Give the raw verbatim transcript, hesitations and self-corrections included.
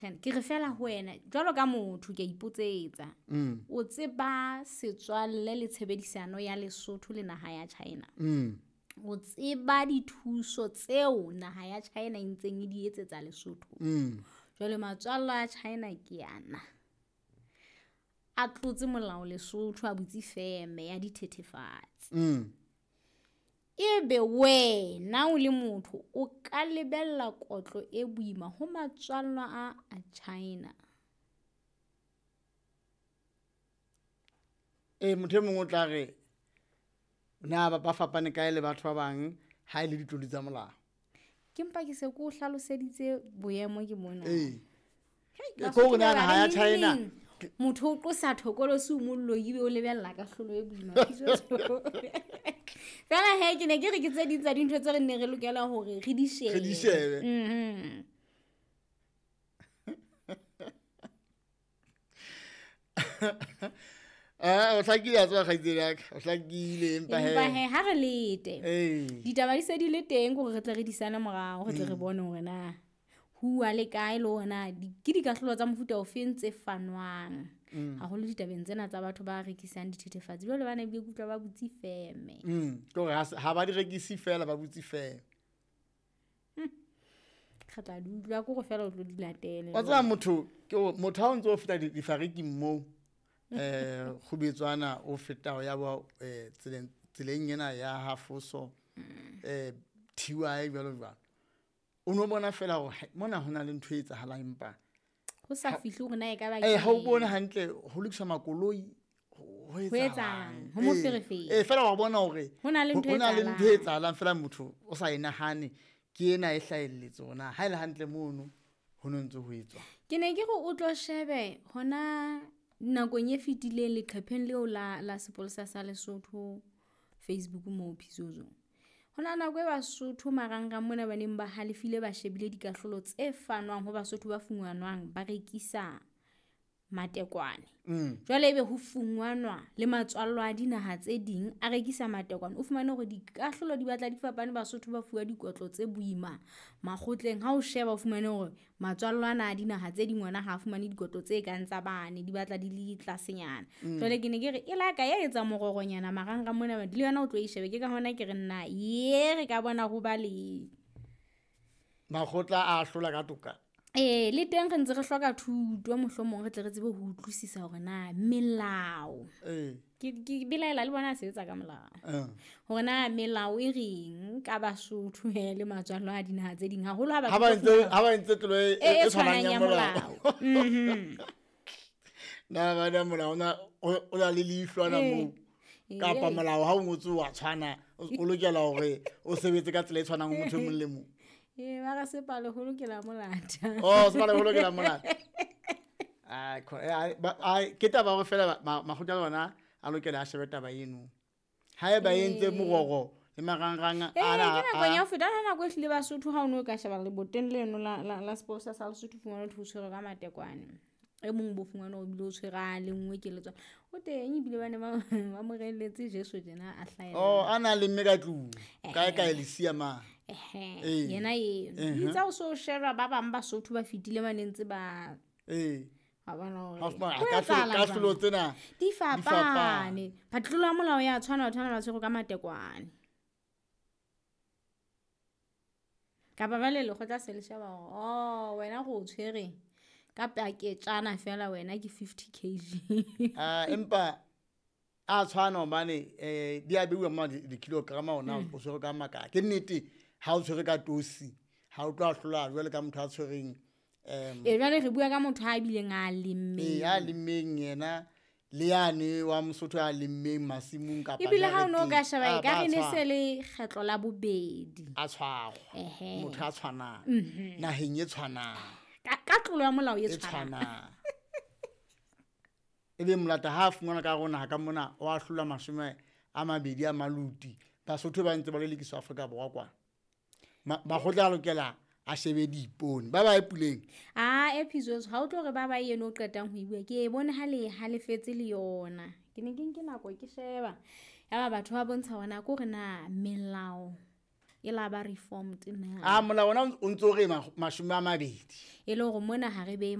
ke re fela ho wena jwalo ka motho ke ipotsetsa mm o tseba setswalle le tshebedisano ya Lesotho le naha ya China mm o tseba dithuso tseo naha ya China e ntseng e di etsetsa Lesotho mm jwale matswalo a China ke yana a tlotse molao Lesotho a butsi feme ya dithethefatsi mm ebe wena o le motho o ka lebella kotlo e boima ho matswalo a a China e motho mongwe o tla re na ba ba fapane kae le batho ba bang ha ile ditlodi tsa molao ke mpa ke se ko hlaloseditse boemo ke mona eh ke go na naha ya China motho o qosa thokolosi mollo ibe o lebella ka hlolo e boima fela he ke ne ke re ke tse ditsa dintho tse re ne re lokela hore re di shebe re di shebe mhm ah o hlakile a tswa khaitsedi ya o hlakile empa he empa he ha re lete eh ditaba di se di le teng gore re tle re di sana morao re tle re bone hore na hua le kae le ona ke dikahlolo tsa mofuta o fentse fanwang ha ho le ditabeng tsena tsa batho ba rekisang dithethefatsi jwale bana bile kutla ba butsi feme mm ke ha ba di rekisi fela ba butsi feme khata di utlwa go go fela o tlo di latele wa tsama motho ke motho ha o ntse o feta difariki mo eh go betswana o feta ya bo eh tseleng tseleng yena ya hafoso eh T Y jalo jalo o no bona fela gore mona hona le ntho e etsahalang empa ho sa fihle go na e ka ba eh ha o bona hantle ho lokisa makoloi ho etsang ho mo ferefere eh fela wa bona hore hona le ntho e hona le ntho e etsahalang fela motho o sa inahane ke ena e hlaelletse ona ha ile hantle mono ho no ntse ho etswa ke ne ke go o tlo shebe hona nakong e fetileng le qepheng leo la la sepolesa sa Lesotho Facebook mo Phizozo hona na gwe Basotho maranga mona ba neng ba halefile ba shebile dikahlolo tse fanwang ho Basotho ba fungwanwang ba rekisa matekwane jwale ebe ho fungwanwa le matswallo a dinaha tse ding a rekisa matekwane o fumane hore dikahlolo di batla di fapane Basotho ba fuwa dikotlo tse buima makgotleng ha o sheba o fumane hore matswallo ana a dinaha tse ding ngwana ha fumane dikotlo tse kang tsa bane di batla di le tlasenyana jwale ke ne ke re e la ka ya etsa mororonyana maranga mona ba di yona o tlo e shebe ke ka hona ke re nna ye re ka bona go ba le makgotla a hlola ka toka eh le teng re ntse re hloka thuto mohlomong re tle re tsebe ho utlwisisa hore na melao eh ke ke bilaela le bona se etsa ka molao eh hore na melao e reng ka Basotho he le matswallo a dinaha tse ding haholo ha ba ha ba ntse ha ba ntse tlo e tshwanang ya molao mhm na ba da molao na o la le lihlwana mo kapa molao ha o ngotse wa tshwana o lokela hore o sebetse ka tsela e tshwanang motho mong le mong eh ba ga se palo go lokela molata oh se palo go lokela molata ai ai ke taba go fela makgotla lona a lokela a shebeta ba eno ha e ba entse mororo le marangrang ana eh ke na go feta na go hlile Basotho ha o no ka sheba le boteng leno la la sponsor sa Lesotho fungwana thuso ka matekwane e mong bo fungwana o bile o tshwera le nngwe ke letswa o teng e bile bana ba mo reletse Jesu jena a hlaela oh ana le mme ka tlu kae kae le sia ma eh yena e itsa o so shera ba bang Basotho ba fitile manentse ba eh ha bana ha ka hlolo tsena di fapane patlolo ya molao ya tshwana tshwana ba tshego ka matekwane ka ba bale le go tla se le sheba oh wena go tshwere ka paketsana fela wena ke fifty kilograms ah empa a tshwana bane eh di a bewa ma di kilograma ona o tshwere ka maka ke nnete ha o tshwere ka tosi ha o tla hlola jwale ka motho a tshwereng em e jwale re bua ka motho ha bile nga lemme e ya lemmeng yena le yane wa Mosotho a lemmeng masimong ka pa ibile ha o no ka sheba e ka re ne se le kgetlo la bobedi a tshwago motho a tshwana na henye tshwana ka tlolo ya molao e tshwana ebe molata ha fungwana ka rona ka mona o a hlola mashome a mabedi a maluti Basotho ba ntse ba le lekiswa Afrika Borwa kwa ba gotla lokela a shebe dipone ba ba ipuleng ah episodes ha o tlo re ba ba yeno o qetang ho ibua ke e bone ha le ha le fetse le yona ke ne ke nke nako ke sheba ya ba batho ba bontsha hona go re na melao e la ba reformed na a molao ona o ntse o re mashome a mabedi e le gore mona ha re be